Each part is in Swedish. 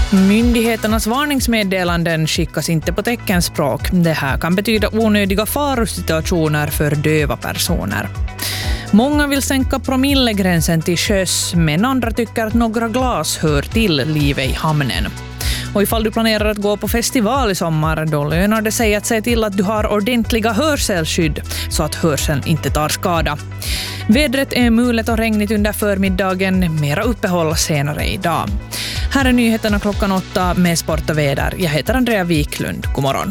Myndigheternas varningsmeddelanden skickas inte på teckenspråk. Det här kan betyda onödiga farosituationer för döva personer. Många vill sänka promillegränsen till sjöss, men andra tycker att några glas hör till livet i hamnen. Och ifall du planerar att gå på festival i sommar, då lönar det sig att se till att du har ordentliga hörselskydd så att hörseln inte tar skada. Vädret är mulet och regnigt under förmiddagen, mera uppehåll senare idag. Här är nyheterna 8 med sport och väder. Jag heter Andrea Wiklund. God morgon.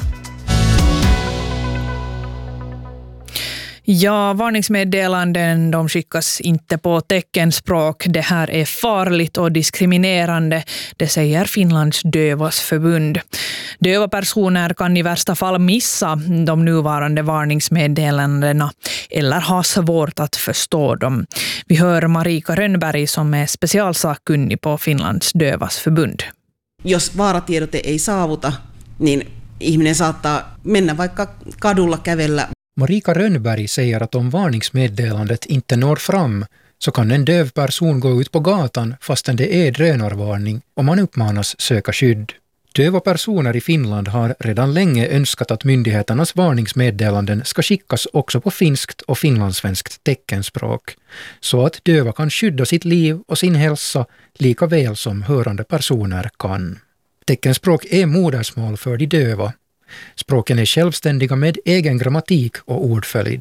Ja, varningsmeddelanden de skickas inte på teckenspråk. Det här är farligt och diskriminerande, det säger Finlands dövas förbund. Döva personer kan i värsta fall missa de nuvarande varningsmeddelandena eller ha svårt att förstå dem. Vi hör Marika Rönnberg som är specialsakkunnig på Finlands dövas förbund. Jos vaaratiedote ei saavuta, niin ihminen saattaa mennä vaikka kadulla kävellä. Marika Rönnberg säger att om varningsmeddelandet inte når fram så kan en döv person gå ut på gatan fastän det är drönarvarning och man uppmanas söka skydd. Döva personer i Finland har redan länge önskat att myndigheternas varningsmeddelanden ska skickas också på finskt och finlandssvenskt teckenspråk så att döva kan skydda sitt liv och sin hälsa lika väl som hörande personer kan. Teckenspråk är modersmål för de döva. Språken är självständiga med egen grammatik och ordföljd.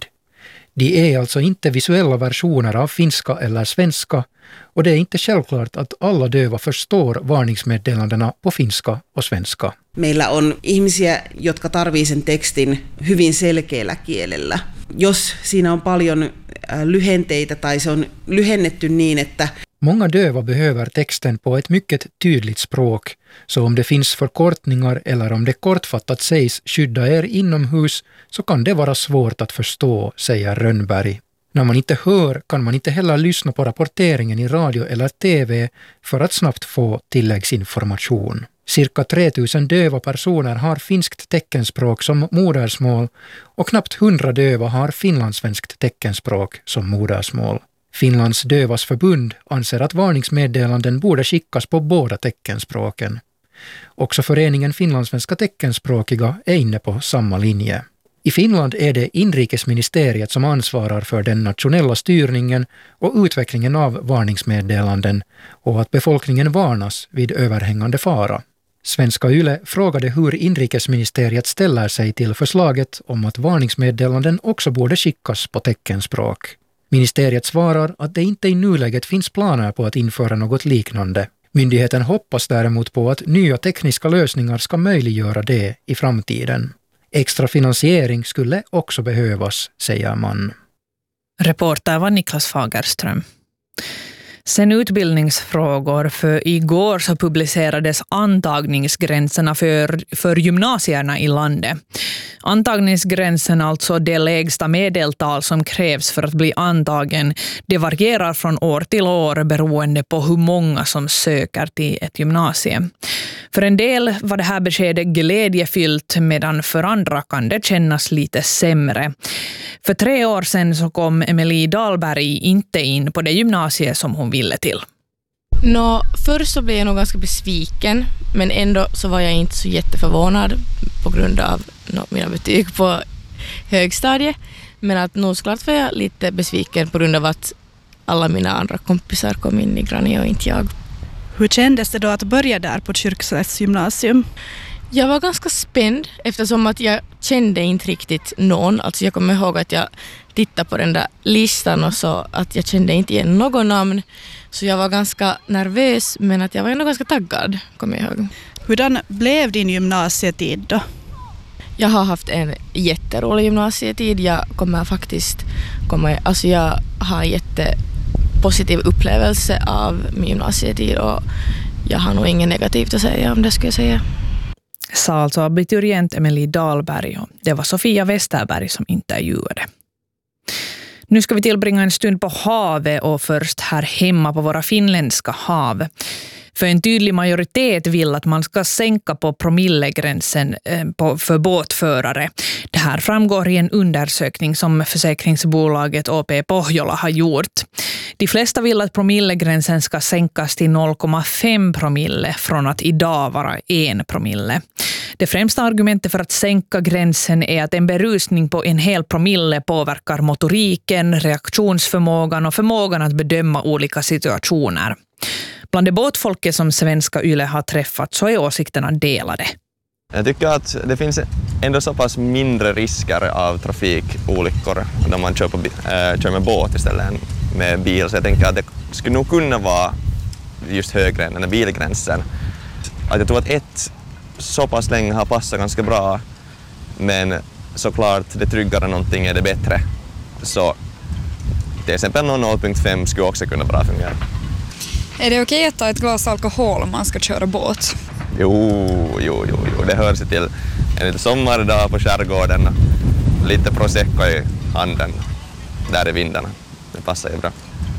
De är alltså inte visuella versioner av finska eller svenska och det är inte självklart att alla döva förstår varningsmeddelandena på finska och svenska. Meillä on ihmisiä, jotka tarvii sen tekstin hyvin selkeällä kielellä. Jos siinä on paljon lyhenteitä tai se on lyhennetty niin, että många döva behöver texten på ett mycket tydligt språk, så om det finns förkortningar eller om det kortfattat sägs skydda er inomhus så kan det vara svårt att förstå, säger Rönnberg. När man inte hör kan man inte heller lyssna på rapporteringen i radio eller tv för att snabbt få tilläggsinformation. Cirka 3000 döva personer har finskt teckenspråk som modersmål och knappt 100 döva har finlandssvenskt teckenspråk som modersmål. Finlands dövas förbund anser att varningsmeddelanden borde skickas på båda teckenspråken. Också föreningen finlandssvenska teckenspråkiga är inne på samma linje. I Finland är det inrikesministeriet som ansvarar för den nationella styrningen och utvecklingen av varningsmeddelanden och att befolkningen varnas vid överhängande fara. Svenska Yle frågade hur inrikesministeriet ställer sig till förslaget om att varningsmeddelanden också borde skickas på teckenspråk. Ministeriet svarar att det inte i nuläget finns planer på att införa något liknande. Myndigheten hoppas däremot på att nya tekniska lösningar ska möjliggöra det i framtiden. Extra finansiering skulle också behövas, säger man. Reporter var Niklas Fagerström. Sen utbildningsfrågor, för igår så publicerades antagningsgränserna för gymnasierna i landet. Antagningsgränsen, alltså det lägsta medeltal som krävs för att bli antagen, det varierar från år till år beroende på hur många som söker till ett gymnasium. För en del var det här beskedet glädjefyllt, medan för andra kan det kännas lite sämre. För 3 år sedan så kom Emelie Dahlberg inte in på det gymnasiet som hon ville till. Först så blev jag nog ganska besviken, men ändå så var jag inte så jätteförvånad på grund av mina betyg på högstadiet. Men att nog såklart var jag lite besviken på grund av att alla mina andra kompisar kom in i Grani och inte jag. Hur kändes det då att börja där på Kyrkslätts gymnasium? Jag var ganska spänd eftersom att jag kände inte riktigt någon. Alltså jag kommer ihåg att jag tittade på den där listan och så att jag kände inte igen någon namn. Så jag var ganska nervös, men att jag var ändå ganska taggad, kommer jag ihåg. Hurdan blev din gymnasietid då? Jag har haft en jätterolig gymnasietid. Jag har en jättepositiv upplevelse av min gymnasietid och jag har nog inget negativt att säga om det, skulle jag säga. Sa alltså abiturient Emelie Dahlberg, och det var Sofia Westerberg som intervjuade. Nu ska vi tillbringa en stund på havet och först här hemma på våra finländska hav. För en tydlig majoritet vill att man ska sänka på promillegränsen för båtförare. Det här framgår i en undersökning som försäkringsbolaget OP Pohjola har gjort. De flesta vill att promillegränsen ska sänkas till 0,5 promille från att idag vara 1 promille. Det främsta argumentet för att sänka gränsen är att en berusning på 1 promille påverkar motoriken, reaktionsförmågan och förmågan att bedöma olika situationer. Bland det båtfolket som svenska YLE har träffat så är åsikterna delade. Jag tycker att det finns ändå så pass mindre risker av trafikolyckor när man kör med båt istället än med bil. Så jag tänker att det skulle nog kunna vara just högre än den här bilgränsen. Att jag tror att 1 så pass länge har passat ganska bra, men såklart det tryggare någonting är det bättre. Så till exempel 0,5 skulle också kunna bra fungera. Är det okej att ta ett glas alkohol om man ska köra båt? Jo, det hör sig till en lite sommardag på skärgården, lite prosecco i handen, där i vindarna. Det passar ju bra.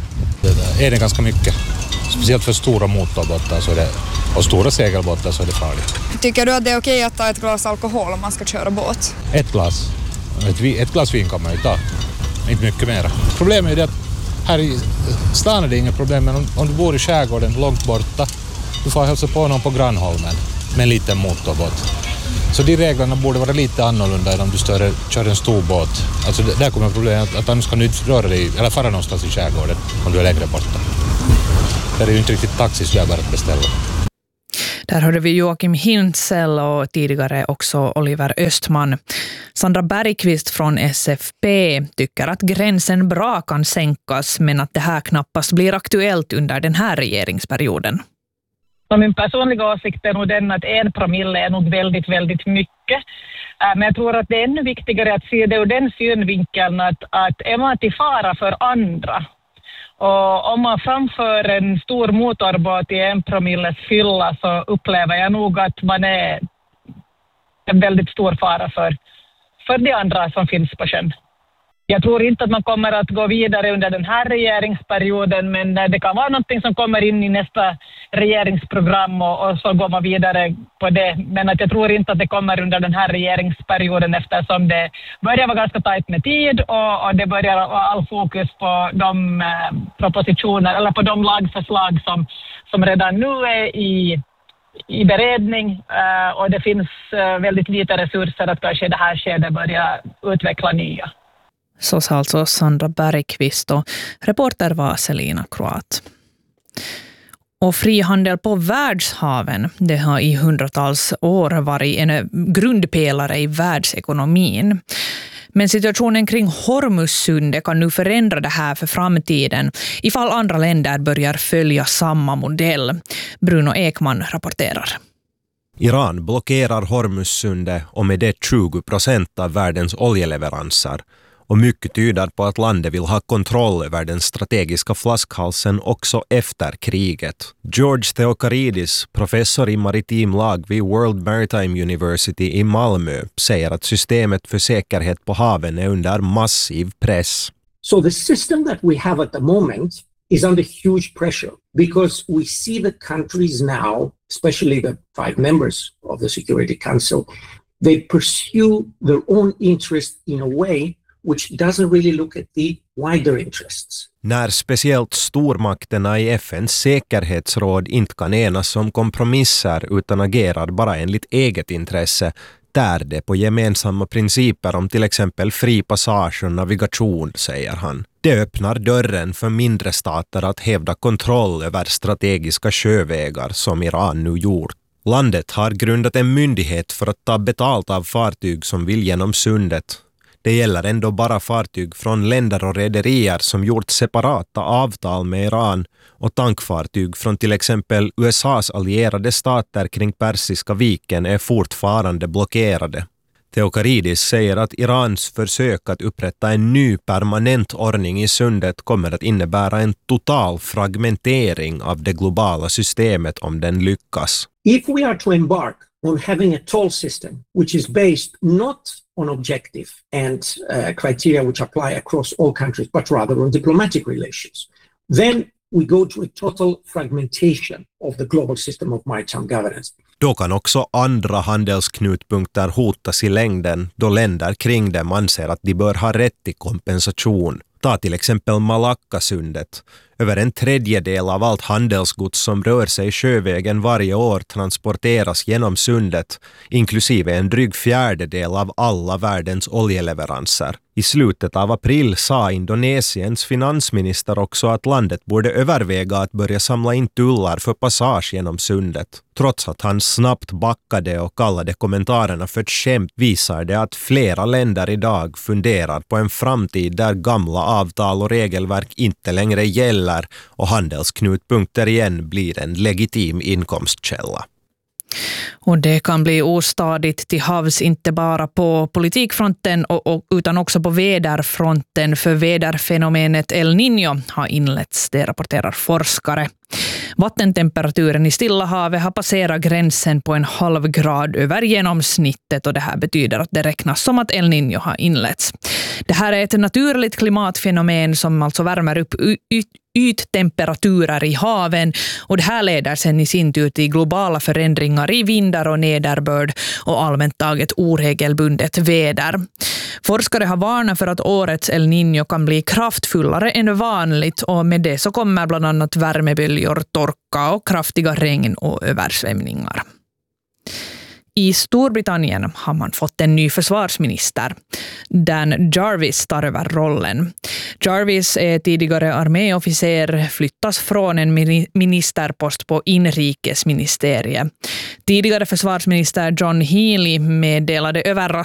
Det är det ganska mycket. Speciellt för stora motorbåtar och stora segelbåtar så är det farligt. Tycker du att det är okej att ta ett glas alkohol om man ska köra båt? Ett glas. Ett glas vin kan man ju ta. Inte mycket mer. Problemet är det att här i stan är det inget problem, men om du bor i skärgården långt borta, du får hälsa på någon på Grannholmen med en liten motorbåt. Så de reglerna borde vara lite annorlunda än om du kör en stor båt. Alltså där kommer problemet att annars kan du inte röra dig eller fara någonstans i skärgården om du är längre borta. Det är ju inte riktigt taxis där bara att beställa. Där hörde vi Joakim Hintzell och tidigare också Oliver Östman. Sandra Bergqvist från SFP tycker att gränsen bra kan sänkas, men att det här knappast blir aktuellt under den här regeringsperioden. Min personliga åsikt är nog den att 1 promille är nog väldigt, väldigt mycket. Men jag tror att det är ännu viktigare att se det ur den synvinkeln att är man till fara för andra. Och om man framför en stor motorbåt i 1 promilles fylla så upplever jag nog att man är en väldigt stor fara för de andra som finns på sjön. Jag tror inte att man kommer att gå vidare under den här regeringsperioden, men det kan vara någonting som kommer in i nästa regeringsprogram och så går man vidare på det. Men att jag tror inte att det kommer under den här regeringsperioden eftersom det börjar vara ganska tajt med tid och det börjar vara all fokus på de propositioner eller på de lagförslag som redan nu är i beredning och det finns väldigt lite resurser att kanske i det här skedet börja utveckla nya. Så sa alltså Sandra Bergqvist och reporter var Selina Kroat. Och frihandel på världshaven, det har i hundratals år varit en grundpelare i världsekonomin. Men situationen kring Hormuzsundet kan nu förändra det här för framtiden ifall andra länder börjar följa samma modell. Bruno Ekman rapporterar. Iran blockerar Hormuzsundet och med det 20% av världens oljeleveranser. Och mycket tyder på att landet vill ha kontroll över den strategiska flaskhalsen också efter kriget. George Theokaridis, professor i maritim lag vid World Maritime University i Malmö, säger att systemet för säkerhet på haven är under massiv press. So the system that we have at the moment is under huge pressure because we see the countries now, especially the 5 members of the Security Council, they pursue their own interest in a way which doesn't really look at the wider interests. När speciellt stormakterna i FNs säkerhetsråd inte kan enas om kompromisser utan agerar bara enligt eget intresse, tär det på gemensamma principer om till exempel fri passage och navigation, säger han. Det öppnar dörren för mindre stater att hävda kontroll över strategiska sjövägar som Iran nu gjort. Landet har grundat en myndighet för att ta betalt av fartyg som vill genom sundet. Det gäller ändå bara fartyg från länder och rederier som gjort separata avtal med Iran och tankfartyg från till exempel USAs allierade stater kring Persiska viken är fortfarande blockerade. Theokaridis säger att Irans försök att upprätta en ny permanent ordning i sundet kommer att innebära en total fragmentering av det globala systemet om den lyckas. If we are to embark on having a toll system which is based not on objective and criteria which apply across all countries, but rather on diplomatic relations, then we go to a total fragmentation of the global system of maritime governance. Då kan också andra handelsknutpunkter hotas i längden då länder kring dem anser att de bör ha rätt till kompensation. Ta till exempel Malackasundet. Över en tredjedel av allt handelsgods som rör sig sjövägen varje år transporteras genom sundet, inklusive en dryg fjärdedel av alla världens oljeleveranser. I slutet av april sa Indonesiens finansminister också att landet borde överväga att börja samla in tullar för passage genom sundet. Trots att han snabbt backade och kallade kommentarerna för ett skämt visar det att flera länder idag funderar på en framtid där gamla avtal och regelverk inte längre gäller och handelsknutpunkter igen blir en legitim inkomstkälla. Och det kan bli ostadigt till havs inte bara på politikfronten utan också på väderfronten, för väderfenomenet El Niño har inletts, det rapporterar forskare. Vattentemperaturen i Stilla havet har passerat gränsen på 0,5 grad över genomsnittet och det här betyder att det räknas som att El Niño har inletts. Det här är ett naturligt klimatfenomen som alltså värmer upp yttemperaturer i haven och det här leder sen i sin tur till globala förändringar i vindar och nederbörd och allmänt taget oregelbundet väder. Forskare har varnat för att årets El Niño kan bli kraftfullare än vanligt och med det så kommer bland annat värmeböljor, torka och kraftiga regn och översvämningar. I Storbritannien har man fått en ny försvarsminister. Dan Jarvis tar över rollen. Jarvis är tidigare arméofficer, flyttas från en ministerpost på inrikesministeriet. Tidigare försvarsminister John Healey meddelade överraskande